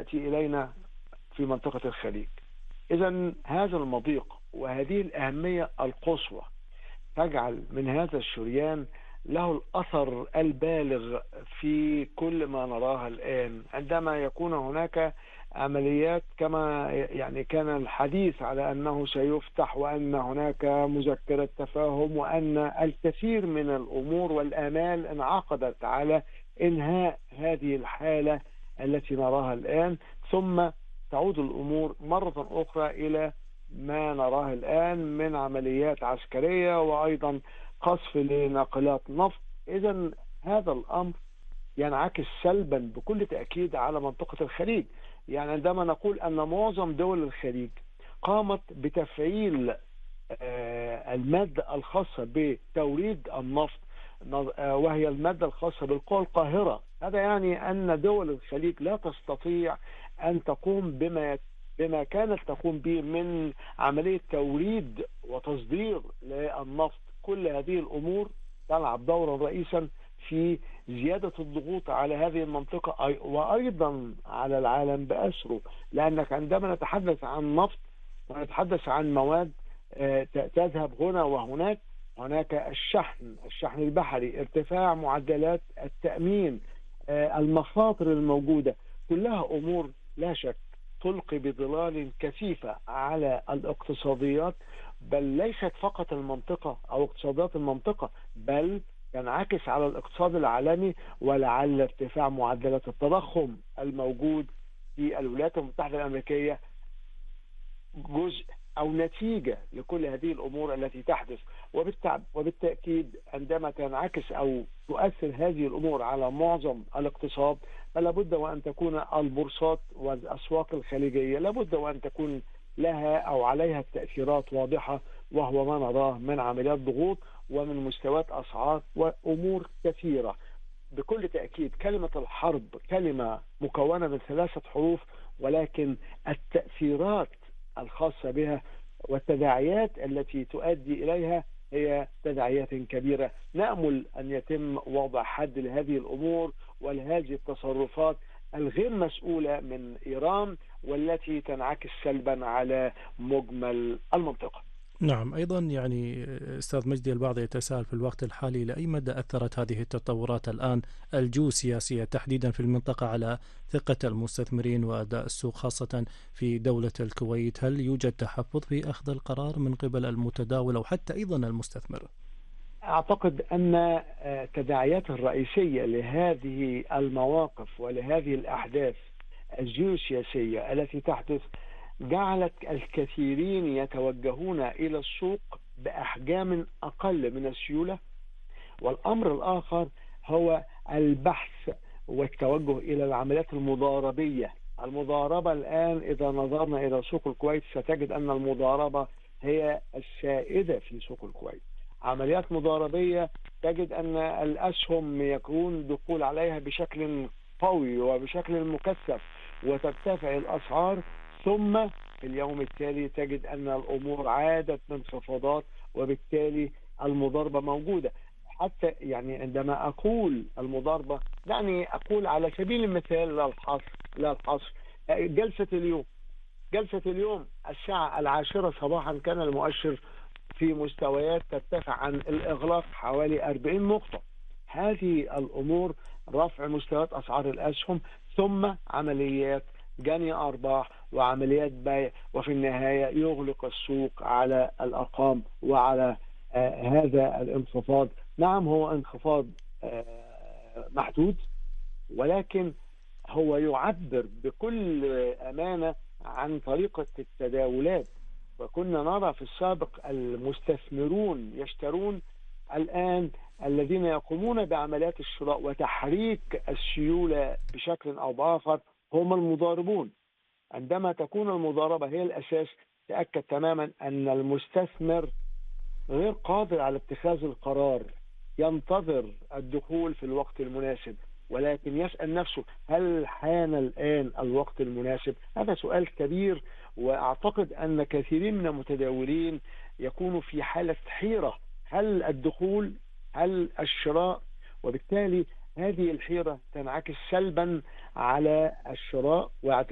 تأتي إلينا في منطقة الخليج. إذا هذا المضيق وهذه الأهمية القصوى تجعل من هذا الشريان له الأثر البالغ في كل ما نراه الآن. عندما يكون هناك عمليات كما يعني كان الحديث على أنه سيفتح وأن هناك مذكرة تفاهم وأن الكثير من الأمور والآمال انعقدت على إنهاء هذه الحالة التي نراها الآن، ثم تعود الأمور مرة أخرى إلى ما نراه الآن من عمليات عسكرية وأيضا قصف لناقلات نفط. إذا هذا الأمر ينعكس سلبا بكل تأكيد على منطقة الخليج. يعني عندما نقول أن معظم دول الخليج قامت بتفعيل المادة الخاصة بتوريد النفط، وهي المادة الخاصة بالقوى القاهرة، هذا يعني أن دول الخليج لا تستطيع أن تقوم بما كانت تقوم به من عملية توريد وتصدير للنفط. كل هذه الأمور تلعب دورا رئيسا في زيادة الضغوط على هذه المنطقة وأيضا على العالم بأسره، لأنك عندما نتحدث عن نفط ونتحدث عن مواد تذهب هنا وهناك، هناك الشحن البحري، ارتفاع معدلات التأمين، المخاطر الموجودة، كلها أمور لا شك تلقي بظلال كثيفة على الاقتصاديات، بل ليست فقط المنطقة أو اقتصادات المنطقة، بل ينعكس على الاقتصاد العالمي. ولعل ارتفاع معدلات التضخم الموجود في الولايات المتحدة الأمريكية جزء أو نتيجة لكل هذه الأمور التي تحدث. وبالتأكيد عندما تنعكس أو تؤثر هذه الأمور على معظم الاقتصاد، فلا بد وأن تكون البورصات والأسواق الخليجية لابد وأن تكون لها أو عليها التأثيرات واضحة، وهو ما نراه من عمليات ضغوط ومن مستويات أسعار وأمور كثيرة. بكل تأكيد كلمة الحرب كلمة مكونة من 3 حروف، ولكن التأثيرات الخاصة بها والتداعيات التي تؤدي إليها هي تداعيات كبيرة. نأمل أن يتم وضع حد لهذه الأمور ولهذه التصرفات الغير مسؤولة من إيران والتي تنعكس سلبا على مجمل المنطقة. نعم، أيضا يعني أستاذ مجدي، البعض يتساءل في الوقت الحالي لأي مدى أثرت هذه التطورات الآن الجيوسياسية تحديدا في المنطقة على ثقة المستثمرين وأداء السوق خاصة في دولة الكويت؟ هل يوجد تحفظ في أخذ القرار من قبل المتداول أو حتى أيضا المستثمر؟ أعتقد أن التداعيات الرئيسية لهذه المواقف ولهذه الأحداث الجيوسياسية التي تحدث جعلت الكثيرين يتوجهون إلى السوق بأحجام أقل من السيولة. والأمر الآخر هو البحث والتوجه إلى العمليات المضاربية. المضاربة الآن إذا نظرنا إلى سوق الكويت ستجد أن المضاربة هي السائدة في سوق الكويت. عمليات مضاربية تجد أن الأسهم يكون دخول عليها بشكل قوي وبشكل مكثف وترتفع الأسعار، ثم في اليوم التالي تجد أن الأمور عادت بانخفاضات وبالتالي المضاربة موجودة. حتى يعني عندما أقول المضاربة يعني أقول على سبيل المثال لا الحصر جلسة اليوم الساعة 10 صباحا كان المؤشر في مستويات ترتفع عن الإغلاق حوالي 40 نقطة. هذه الأمور رفع مستويات أسعار الأسهم ثم عمليات جني أرباح وعمليات بيع، وفي النهاية يغلق السوق على الأرقام وعلى هذا الانخفاض. نعم هو انخفاض محدود، ولكن هو يعبر بكل أمانة عن طريقة التداولات. وكنا نرى في السابق المستثمرون يشترون، الآن الذين يقومون بعمليات الشراء وتحريك السيولة بشكل أو بآخر هم المضاربون. عندما تكون المضاربة هي الأساس تأكد تماما أن المستثمر غير قادر على اتخاذ القرار، ينتظر الدخول في الوقت المناسب، ولكن يسأل نفسه هل حان الآن الوقت المناسب؟ هذا سؤال كبير، وأعتقد أن كثيرين من المتداولين يكونوا في حالة حيرة، هل الدخول هل الشراء؟ وبالتالي هذه الحيرة تنعكس سلبا على الشراء